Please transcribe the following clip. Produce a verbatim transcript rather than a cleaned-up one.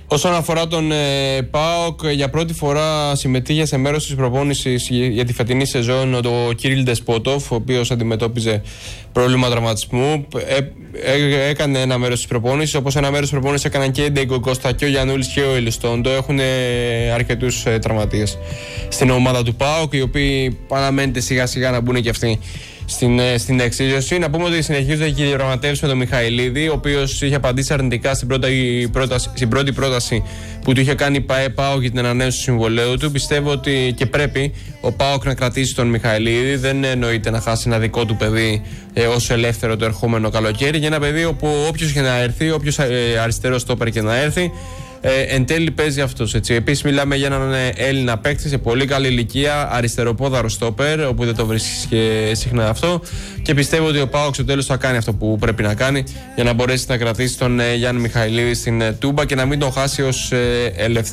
Όσον αφορά τον ε, ΠΑΟΚ, για πρώτη φορά συμμετείχε σε μέρος της προπόνησης για τη φετινή σεζόν ο Κυρίλ Ντεσπότοφ, ο οποίος αντιμετώπιζε πρόβλημα τραυματισμού. Ε, ε, έκανε ένα μέρος της προπόνησης, όπως ένα μέρος της προπόνησης έκαναν και η Ντέγκο Κώστα και ο Γιαννούλης και ο Ελιστόντο. Έχουν αρκετούς ε, τραυματίες στην ομάδα του ΠΑΟΚ, οι οποίοι αναμένεται σιγά σιγά να μπουν και αυτοί στην, στην εξίσωση. Να πούμε ότι συνεχίζονται και οι διαπραγματεύσεις με τον Μιχαηλίδη, ο οποίος είχε απαντήσει αρνητικά στην, πρώτα, πρόταση, στην πρώτη πρόταση που του είχε κάνει η ΠΑΟΚ για την ανανέωση του συμβολαίου του. Πιστεύω ότι και πρέπει ο ΠΑΟΚ να κρατήσει τον Μιχαηλίδη. Δεν εννοείται να χάσει ένα δικό του παιδί ε, ως ελεύθερο το ερχόμενο καλοκαίρι. Για ένα παιδί όπου όποιος και να έρθει, όποιος ε, αριστερό στόπερ και να έρθει, Ε, εν τέλει παίζει αυτός. Επίσης μιλάμε για έναν Έλληνα παίκτη σε πολύ καλή ηλικία, αριστεροπόδαρο στόπερ, όπου δεν το βρίσκεις και συχνά αυτό, και πιστεύω ότι ο ΠΑΟΚ στο τέλος θα κάνει αυτό που πρέπει να κάνει για να μπορέσει να κρατήσει τον ε, Γιάννη Μιχαηλίδη στην ε, Τούμπα και να μην τον χάσει ως ε, ελεύθερο.